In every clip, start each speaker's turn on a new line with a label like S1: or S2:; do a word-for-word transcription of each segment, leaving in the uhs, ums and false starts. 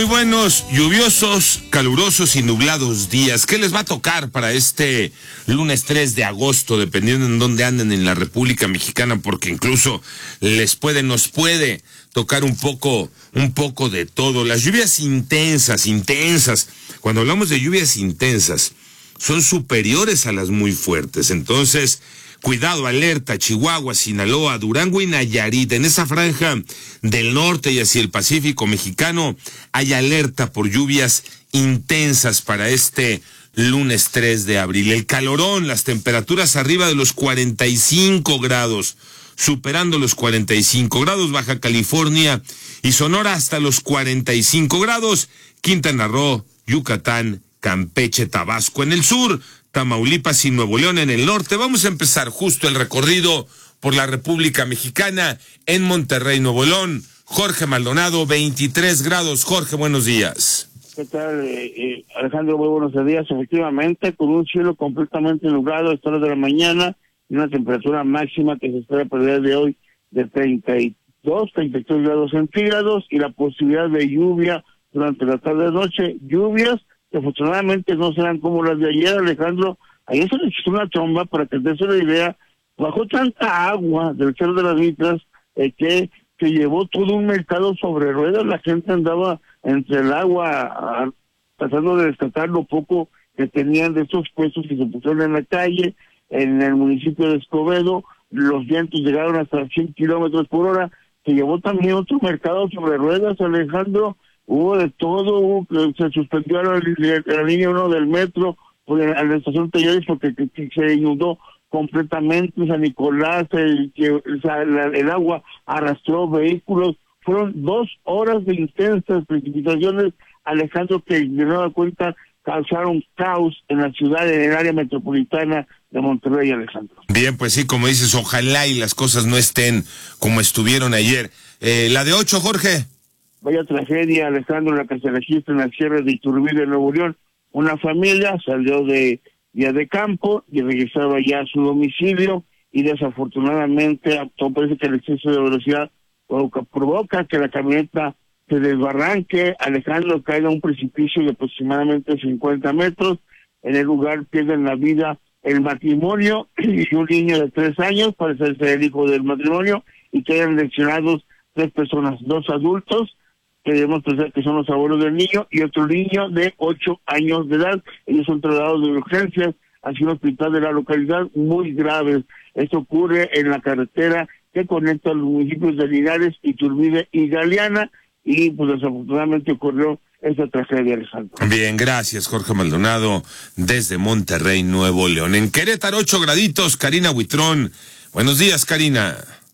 S1: buenos, lluviosos, calurosos y nublados días. ¿Qué les va a tocar para este lunes tres de agosto, dependiendo en dónde anden en la República Mexicana? Porque incluso les puede, nos puede tocar un poco, un poco de todo. Las lluvias intensas, intensas. Cuando hablamos de lluvias intensas, son superiores a las muy fuertes. Entonces, cuidado, alerta, Chihuahua, Sinaloa, Durango y Nayarit. En esa franja del norte y hacia el Pacífico mexicano hay alerta por lluvias intensas para este lunes tres de abril. El calorón, las temperaturas arriba de los cuarenta y cinco grados, superando los cuarenta y cinco grados, Baja California y Sonora hasta los cuarenta y cinco grados, Quintana Roo, Yucatán, Campeche, Tabasco en el sur, Tamaulipas y Nuevo León en el norte. Vamos a empezar justo el recorrido por la República Mexicana en Monterrey, Nuevo León. Jorge Maldonado, veintitrés grados. Jorge, buenos días.
S2: ¿Qué tal, eh, eh, Alejandro? Muy buenos días. Efectivamente, con un cielo completamente nublado a esta hora de la mañana y una temperatura máxima que se espera para el día de hoy de treinta y dos, treinta y tres grados centígrados y la posibilidad de lluvia durante la tarde-noche. Lluvias que afortunadamente no serán como las de ayer, Alejandro. Ayer se le echó una tromba, para que te des una idea, bajó tanta agua del Cerro de las Mitras eh, que se llevó todo un mercado sobre ruedas. La gente andaba entre el agua a, tratando de rescatar lo poco que tenían de esos puestos que se pusieron en la calle. En el municipio de Escobedo los vientos llegaron hasta cien kilómetros por hora. Se llevó también otro mercado sobre ruedas, Alejandro. Hubo de todo, hubo, se suspendió la, la, la línea uno del metro por la, la estación Talleres porque que, que se inundó completamente San Nicolás, el, que, o sea, la, el agua arrastró vehículos. Fueron dos horas de intensas precipitaciones, Alejandro, que de nueva cuenta causaron caos en la ciudad, en el área metropolitana de Monterrey, Alejandro.
S1: Bien, pues sí, como dices, ojalá y las cosas no estén como estuvieron ayer. Eh, la de ocho, Jorge.
S2: Vaya tragedia, Alejandro, la que se registra en la sierra de Iturbide, Nuevo León. Una familia salió de día de campo y regresaba ya a su domicilio y desafortunadamente parece que el exceso de velocidad provoca, provoca que la camioneta se desbarranque. Alejandro, cae a un precipicio de aproximadamente cincuenta metros. En el lugar pierden la vida el matrimonio y un niño de tres años, parece ser el hijo del matrimonio, y quedan lesionados tres personas, dos adultos, que debemos pensar que son los abuelos del niño, y otro niño de ocho años de edad. Ellos son trasladados de urgencias hacia un hospital de la localidad muy graves. Esto ocurre en la carretera que conecta los municipios de Linares, Iturbide y Galeana, y pues desafortunadamente ocurrió esta tragedia, Alejandro.
S1: Bien, gracias, Jorge Maldonado, desde Monterrey, Nuevo León. En Querétaro, ocho graditos, Karina Huitrón. Buenos días, Karina.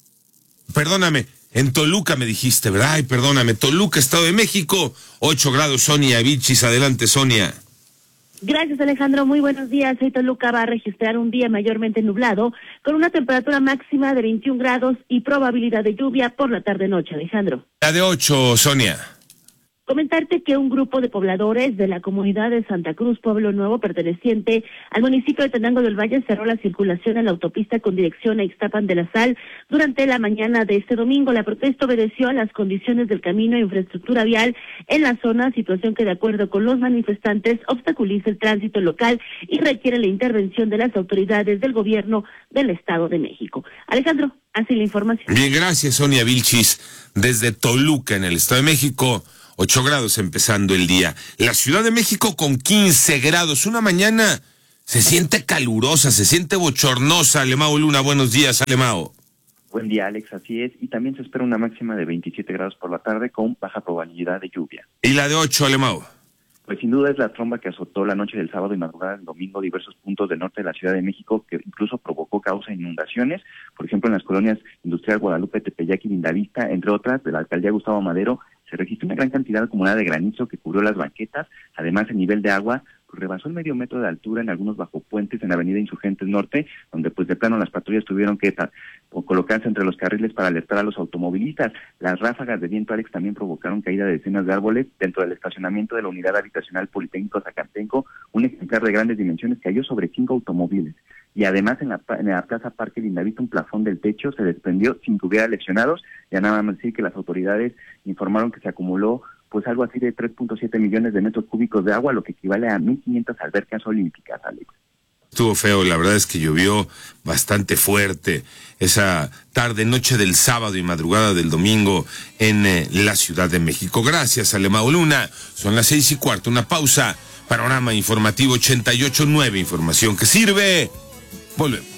S1: Perdóname. En Toluca me dijiste, ¿verdad? Ay, perdóname. Toluca, Estado de México, ocho grados, Sonia Vichis. Adelante, Sonia.
S3: Gracias, Alejandro. Muy buenos días. Hoy Toluca va a registrar un día mayormente nublado, con una temperatura máxima de veintiún grados y probabilidad de lluvia por la tarde-noche, Alejandro.
S1: La de ocho, Sonia.
S3: Comentarte que un grupo de pobladores de la comunidad de Santa Cruz, Pueblo Nuevo, perteneciente al municipio de Tenango del Valle, cerró la circulación en la autopista con dirección a Ixtapan de la Sal durante la mañana de este domingo. La protesta obedeció a las condiciones del camino e infraestructura vial en la zona, situación que de acuerdo con los manifestantes obstaculiza el tránsito local y requiere la intervención de las autoridades del gobierno del Estado de México. Alejandro, así la información.
S1: Bien, gracias, Sonia Vilchis, desde Toluca, en el Estado de México. ocho grados empezando el día. La Ciudad de México con quince grados. Una mañana se siente calurosa, se siente bochornosa. Alemao Luna, buenos días, Alemao.
S4: Buen día, Alex, así es. Y también se espera una máxima de veintisiete grados por la tarde con baja probabilidad de lluvia.
S1: ¿Y la de ocho, Alemao?
S4: Pues sin duda es la tromba que azotó la noche del sábado y madrugada del domingo diversos puntos del norte de la Ciudad de México, que incluso provocó causa inundaciones, por ejemplo en las colonias Industrial Guadalupe, Tepeyac y Lindavista, entre otras, de la alcaldía Gustavo Madero. Se registró una gran cantidad acumulada de granizo que cubrió las banquetas. Además, el nivel de agua pues, rebasó el medio metro de altura en algunos bajopuentes en la avenida Insurgentes Norte, donde pues de plano las patrullas tuvieron que ta- o colocarse entre los carriles para alertar a los automovilistas. Las ráfagas de viento, Alex, también provocaron caída de decenas de árboles dentro del estacionamiento de la unidad habitacional Politécnico Zacatenco. Un ejemplar de grandes dimensiones cayó sobre cinco automóviles. Y además en la, en la Plaza Parque Lindavista un plafón del techo se desprendió sin que hubiera lesionados. Ya nada más decir que las autoridades informaron que se acumuló pues algo así de tres punto siete millones de metros cúbicos de agua, lo que equivale a mil quinientas albercas olímpicas, Alex.
S1: Estuvo feo, la verdad es que llovió bastante fuerte esa tarde, noche del sábado y madrugada del domingo en eh, la Ciudad de México. Gracias, Alemão Luna. Son las seis y cuarto, una pausa. Panorama Informativo ochenta y ocho punto nueve, información que sirve. Volvemos.